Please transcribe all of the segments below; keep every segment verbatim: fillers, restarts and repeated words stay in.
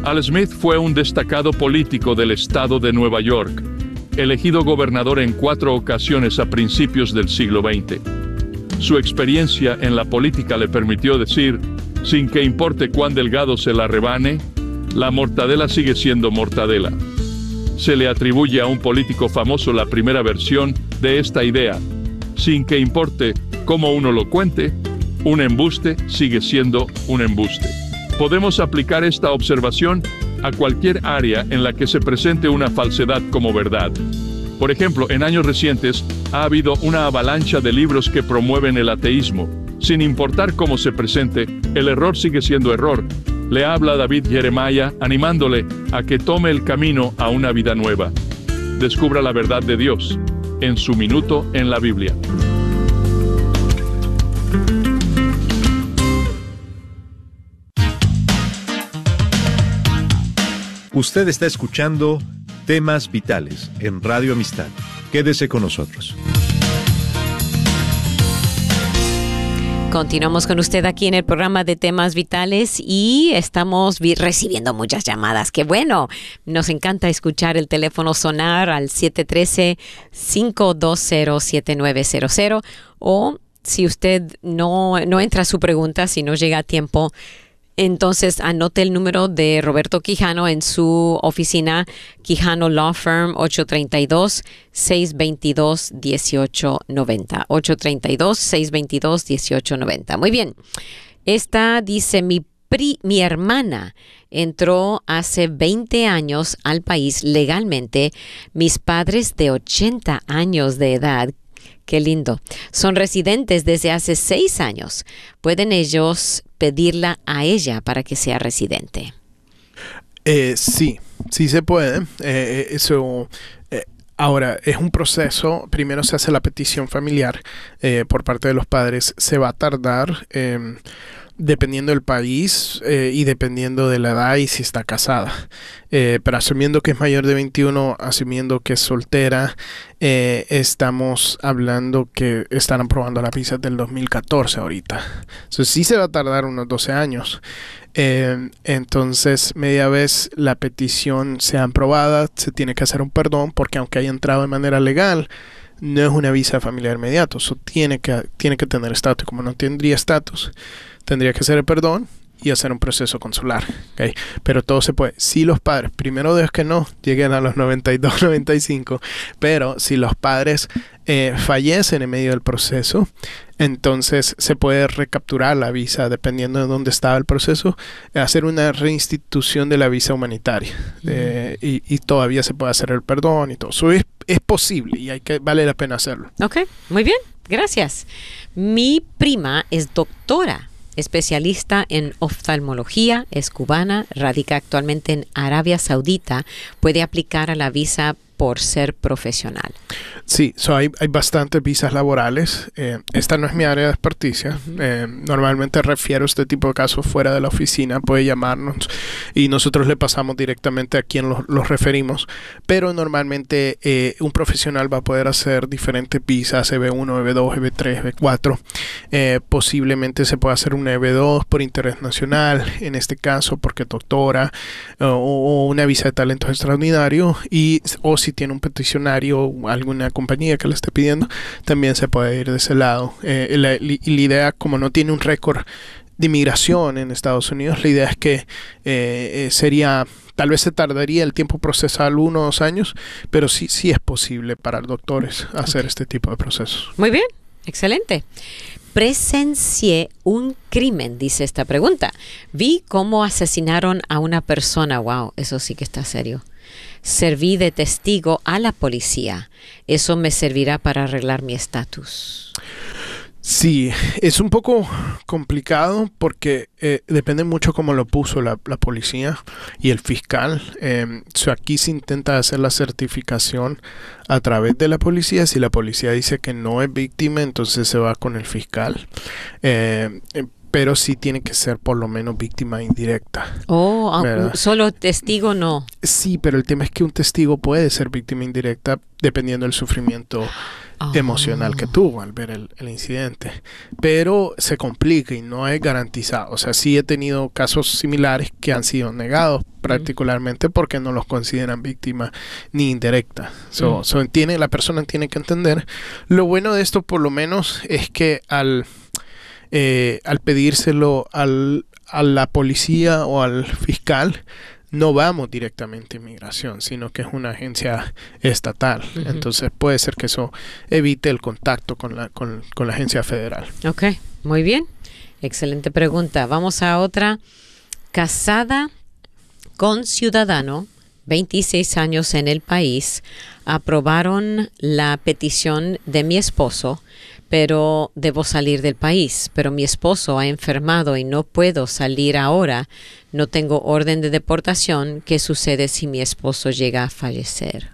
Al Smith fue un destacado político del estado de Nueva York, elegido gobernador en cuatro ocasiones a principios del siglo veinte. Su experiencia en la política le permitió decir, sin que importe cuán delgado se la rebane, la mortadela sigue siendo mortadela. Se le atribuye a un político famoso la primera versión de esta idea. Sin que importe cómo uno lo cuente, un embuste sigue siendo un embuste. Podemos aplicar esta observación a cualquier área en la que se presente una falsedad como verdad. Por ejemplo, en años recientes ha habido una avalancha de libros que promueven el ateísmo. Sin importar cómo se presente, el error sigue siendo error. Le habla David Jeremiah animándole a que tome el camino a una vida nueva. Descubra la verdad de Dios en su minuto en la Biblia. Usted está escuchando Temas Vitales en Radio Amistad. Quédese con nosotros. Continuamos con usted aquí en el programa de Temas Vitales y estamos vi- recibiendo muchas llamadas. ¡Qué bueno! Nos encanta escuchar el teléfono sonar al siete uno tres, cinco dos cero, siete nueve cero cero o si usted no, no entra a su pregunta, si no llega a tiempo, entonces anote el número de Roberto Quijano en su oficina, Quijano Law Firm, ocho tres dos, seis dos dos, uno ocho nueve cero. ocho tres dos, seis dos dos, uno ocho nueve cero. Muy bien. Esta dice, mi, pri, mi hermana entró hace veinte años al país legalmente. Mis padres de ochenta años de edad, qué lindo, son residentes desde hace seis años. ¿Pueden ellos pedirla a ella para que sea residente? Eh, sí, sí se puede. Eh, eso, eh, ahora, es un proceso. Primero se hace la petición familiar eh, por parte de los padres. Se va a tardar eh, dependiendo del país eh, y dependiendo de la edad y si está casada. Eh, pero asumiendo que es mayor de veintiuno, asumiendo que es soltera, eh, estamos hablando que están aprobando la visa del dos mil catorce ahorita. Entonces sí se va a tardar unos doce años. Eh, entonces, media vez la petición sea aprobada, se tiene que hacer un perdón porque aunque haya entrado de manera legal, no es una visa familiar inmediato. Eso tiene que, tiene que tener estatus. Como no tendría estatus, tendría que hacer el perdón y hacer un proceso consular, ¿okay? Pero todo se puede. Si los padres, primero Dios que no lleguen a los noventa y dos, noventa y cinco, pero si los padres eh, fallecen en medio del proceso, entonces se puede recapturar la visa dependiendo de dónde estaba el proceso, hacer una reinstitución de la visa humanitaria eh, y, y todavía se puede hacer el perdón y todo. Eso es, es posible y hay que, vale la pena hacerlo. Ok, muy bien, gracias. Mi prima es doctora, especialista en oftalmología, es cubana, radica actualmente en Arabia Saudita, puede aplicar a la visa por ser profesional. Sí, so hay, hay bastantes visas laborales. Eh, esta no es mi área de experticia. Uh-huh. Eh, normalmente refiero este tipo de casos fuera de la oficina, puede llamarnos y nosotros le pasamos directamente a quien los, los referimos. Pero normalmente eh, un profesional va a poder hacer diferentes visas, E B uno, E B dos, E B tres, E B cuatro. Eh, posiblemente se pueda hacer una E B dos por interés nacional, en este caso porque doctora, o, o una visa de talentos extraordinarios, y o si tiene un peticionario o alguna compañía que le esté pidiendo, también se puede ir de ese lado. Eh, la, la idea, como no tiene un récord de inmigración en Estados Unidos, la idea es que eh, sería, tal vez se tardaría el tiempo procesal uno o dos años, pero sí, sí es posible para los doctores hacer okay. este tipo de procesos. Muy bien, excelente. Presencié un crimen, dice esta pregunta. Vi cómo asesinaron a una persona. Wow, eso sí que está serio. Serví de testigo a la policía. ¿Eso me servirá para arreglar mi estatus? Sí, es un poco complicado porque eh, depende mucho cómo lo puso la, la policía y el fiscal. Eh, so aquí se intenta hacer la certificación a través de la policía. Si la policía dice que no es víctima, entonces se va con el fiscal. Eh, eh, pero sí tiene que ser por lo menos víctima indirecta. Oh, ¿verdad? Solo testigo no. Sí, pero el tema es que un testigo puede ser víctima indirecta dependiendo del sufrimiento Oh. emocional que tuvo al ver el, el incidente. Pero se complica y no es garantizado. O sea, sí he tenido casos similares que han sido negados, mm. particularmente porque no los consideran víctima ni indirecta. So, mm. so tiene, la persona tiene que entender. Lo bueno de esto, por lo menos, es que al, eh, al pedírselo al, a la policía o al fiscal, no vamos directamente a inmigración, sino que es una agencia estatal. Uh-huh. Entonces puede ser que eso evite el contacto con la, con, con la agencia federal. Ok, muy bien. Excelente pregunta. Vamos a otra. Casada con ciudadano, veintiséis años en el país, aprobaron la petición de mi esposo, pero debo salir del país. Pero mi esposo ha enfermado y no puedo salir ahora. No tengo orden de deportación. ¿Qué sucede si mi esposo llega a fallecer?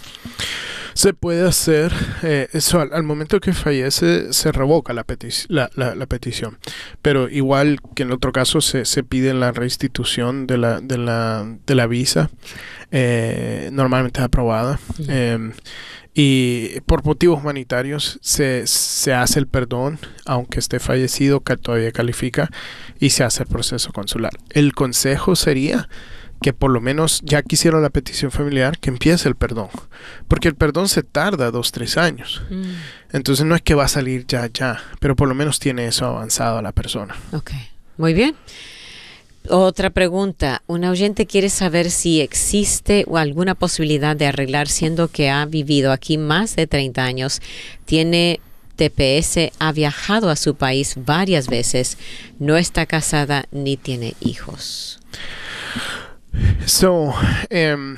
Se puede hacer, eh, eso al, al momento que fallece se revoca la, petici- la, la, la petición, pero igual que en el otro caso se, se pide la restitución de la, de la, de la visa, eh, normalmente es aprobada. Uh-huh. Eh, y por motivos humanitarios se, se hace el perdón, aunque esté fallecido, que todavía califica, y se hace el proceso consular. El consejo sería que por lo menos, ya que hicieron la petición familiar, que empiece el perdón, porque el perdón se tarda dos, tres años. Mm. Entonces no es que va a salir ya, ya, pero por lo menos tiene eso avanzado a la persona. Ok, muy bien. Otra pregunta. Un oyente quiere saber si existe alguna posibilidad de arreglar, siendo que ha vivido aquí más de treinta años, tiene T P S, ha viajado a su país varias veces, no está casada ni tiene hijos. So, um,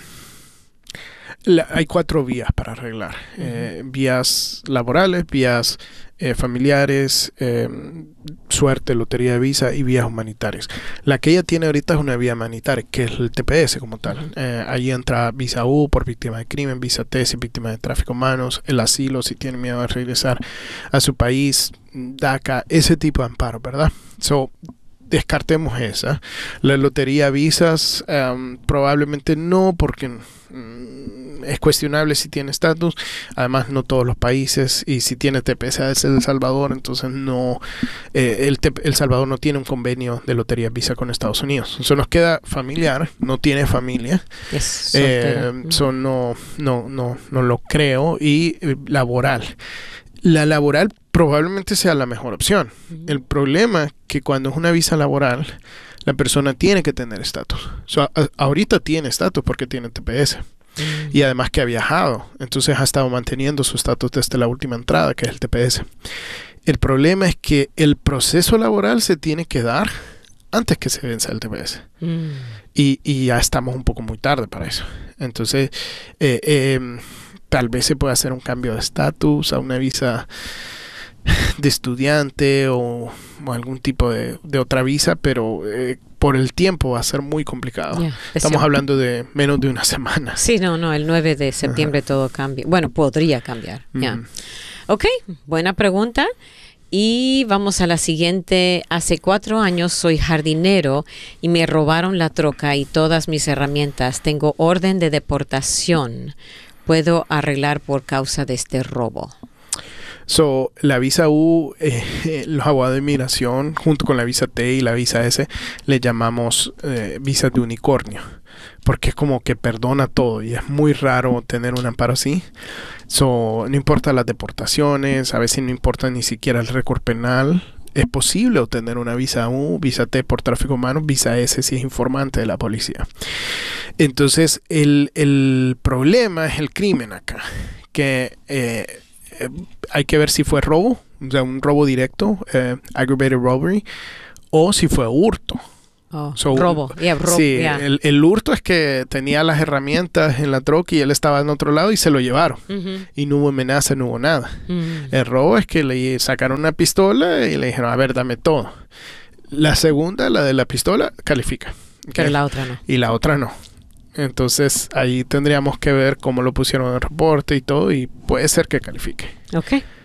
la, hay cuatro vías para arreglar. Uh-huh. Eh, vías laborales, vías eh, familiares, eh, suerte, lotería de visa y vías humanitarias. La que ella tiene ahorita es una vía humanitaria, que es el T P S como tal. Uh-huh. Eh, ahí entra visa U por víctima de crimen, visa T si víctima de tráfico de humanos, el asilo si tiene miedo de regresar a su país, DACA, ese tipo de amparo, ¿verdad? So, descartemos esa. La lotería visas um, probablemente no, porque um, es cuestionable si tiene estatus. Además, no todos los países, y si tiene T P S es El Salvador, entonces no, eh, el, El Salvador no tiene un convenio de lotería visa con Estados Unidos. Eso nos queda familiar, no tiene familia. Es eh, so no, no, no, no lo creo. Y eh, laboral. La laboral probablemente sea la mejor opción. Uh-huh. El problema es que cuando es una visa laboral, la persona tiene que tener estatus. So, a- ahorita tiene estatus porque tiene T P S. Uh-huh. Y además que ha viajado. Entonces ha estado manteniendo su estatus desde la última entrada, que es el T P S. El problema es que el proceso laboral se tiene que dar antes que se venza el T P S. Uh-huh. Y, y ya estamos un poco muy tarde para eso. Entonces, eh, eh, tal vez se pueda hacer un cambio de estatus a una visa de estudiante o, o algún tipo de, de otra visa, pero eh, por el tiempo va a ser muy complicado. Yeah, Estamos sí. hablando de menos de una semana. Sí, no, no, el nueve de septiembre uh-huh. todo cambia. Bueno, podría cambiar. Mm. Yeah. Ok, buena pregunta. Y vamos a la siguiente. Hace cuatro años soy jardinero y me robaron la troca y todas mis herramientas. Tengo orden de deportación. ¿Puedo arreglar por causa de este robo? So, la visa U, eh, los abogados de inmigración, junto con la visa T y la visa S, le llamamos eh, visa de unicornio, porque es como que perdona todo y es muy raro tener un amparo así. So, no importa las deportaciones, a veces no importa ni siquiera el récord penal. Es posible obtener una visa U, visa T por tráfico humano, visa S si es informante de la policía. Entonces, el, el problema es el crimen acá, que eh, eh, hay que ver si fue robo, o sea, un robo directo, eh, aggravated robbery, o si fue hurto. Oh, so, robo, yeah, robo. Sí, yeah. el, el hurto es que tenía las herramientas en la troca y él estaba en otro lado y se lo llevaron. Uh-huh. Y no hubo amenaza, no hubo nada. Uh-huh. El robo es que le sacaron una pistola y le dijeron, a ver, dame todo. La segunda, la de la pistola, califica. ¿Okay? Pero la otra no. Y la otra no. Entonces ahí tendríamos que ver cómo lo pusieron en el reporte y todo, y puede ser que califique. Ok,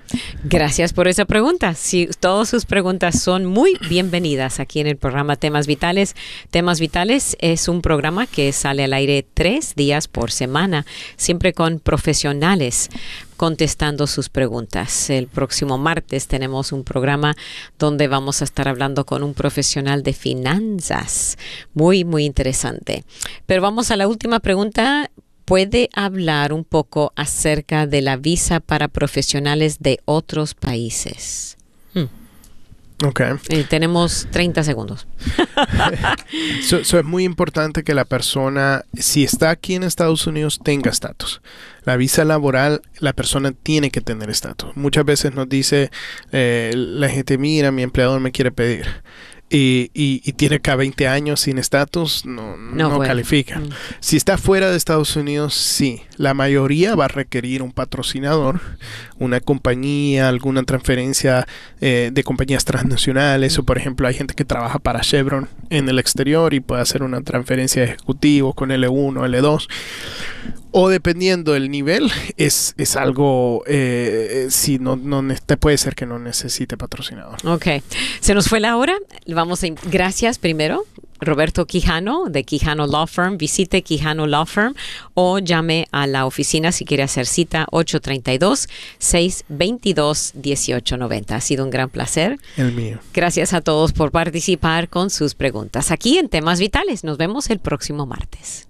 Gracias por esa pregunta. Sí, todas sus preguntas son muy bienvenidas aquí en el programa Temas Vitales. Temas Vitales es un programa que sale al aire tres días por semana, siempre con profesionales contestando sus preguntas. El próximo martes tenemos un programa donde vamos a estar hablando con un profesional de finanzas. Muy, muy interesante. Pero vamos a la última pregunta. ¿Puede hablar un poco acerca de la visa para profesionales de otros países? Hmm. Ok. Eh, tenemos treinta segundos. so, so es muy importante que la persona, si está aquí en Estados Unidos, tenga estatus. La visa laboral, la persona tiene que tener estatus. Muchas veces nos dice eh, la gente, mira, mi empleador me quiere pedir. Y, y, y tiene acá veinte años sin estatus, no, no, no califica. Mm. Si está fuera de Estados Unidos, sí. La mayoría va a requerir un patrocinador, una compañía, alguna transferencia eh, de compañías transnacionales. Mm. O, por ejemplo, hay gente que trabaja para Chevron en el exterior y puede hacer una transferencia de ejecutivo con L uno, L dos. O dependiendo del nivel, es, es algo, eh, si no, no puede ser que no necesite patrocinador. Ok. Se nos fue la hora. Vamos a, gracias primero, Roberto Quijano, de Quijano Law Firm. Visite Quijano Law Firm o llame a la oficina si quiere hacer cita ocho tres dos, seis dos dos, uno ocho nueve cero. Ha sido un gran placer. El mío. Gracias a todos por participar con sus preguntas aquí en Temas Vitales. Nos vemos el próximo martes.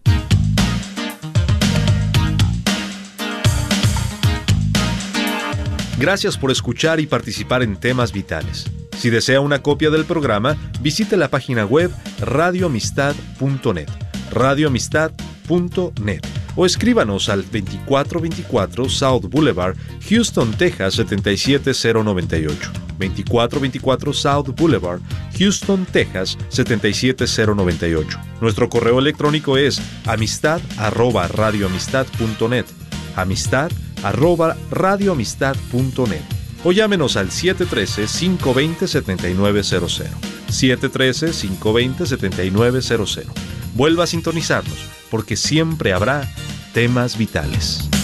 Gracias por escuchar y participar en Temas Vitales. Si desea una copia del programa, visite la página web radio amistad punto net, radio amistad punto net, o escríbanos al veinticuatro veinticuatro South Boulevard, Houston, Texas setenta y siete cero noventa y ocho. veinticuatro veinticuatro South Boulevard, Houston, Texas setenta y siete cero noventa y ocho. Nuestro correo electrónico es amistad arroba radio amistad punto net, amistad arroba radio amistad punto net, o llámenos al siete uno tres, cinco dos cero, siete nueve cero cero, siete uno tres, cinco dos cero, siete nueve cero cero. Vuelva a sintonizarnos, porque siempre habrá temas vitales.